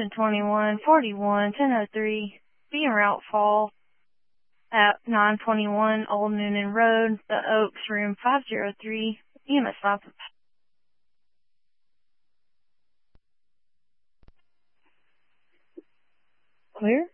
121-41, 1003, be en route fall at 921 Old Noonan Road, The Oaks, room 503, EMS stop. Clear?